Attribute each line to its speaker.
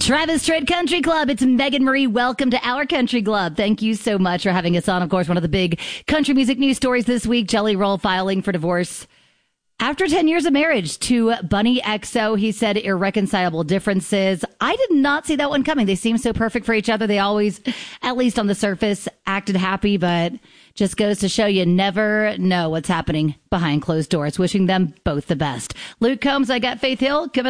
Speaker 1: Travis Tritt Country Club. It's Megan Marie. Welcome to our country club. Thank you so much for having us on. Of course, one of the big country music news stories this week, Jelly Roll filing for divorce. After 10 years of marriage to Bunny XO, he said irreconcilable differences. I did not see that one coming. They seem so perfect for each other. They always, at least on the surface, acted happy, but just goes to show you never know what's happening behind closed doors. Wishing them both the best. Luke Combs, I got Faith Hill coming